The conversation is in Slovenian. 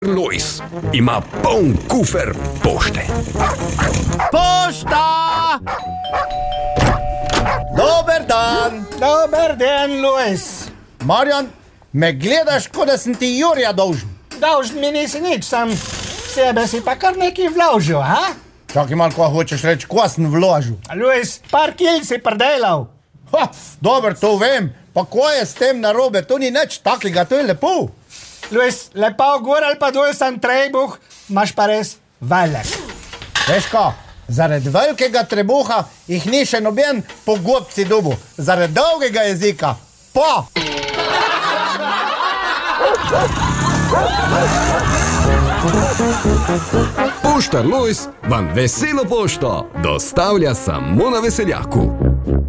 Lojz ima poln kufer pošte. Pošta! Dober dan! Dober dan, Lojz. Marjan, me gledaš, kot da sem ti Jurja dolžen. Dolžen mi nisi nič, sam sebe si pa kar nekaj vložil, ha? Čakaj malo, ko hočeš reči, ko sem vložil. Lojz, par kil si predelal. Ha, dober, to vem. Pa ko je s tem narobe, to ni nič takega, to je lepo. Lojz, lepo gor ali pa dol sem trebuh, imaš pa res velik. Veš ka, zaradi velikega trebuha jih ni še noben pogobci dobu. Zaradi dolgega jezika pa. Poštar Lojz vam veselo pošto dostavlja samo na Veseljaku.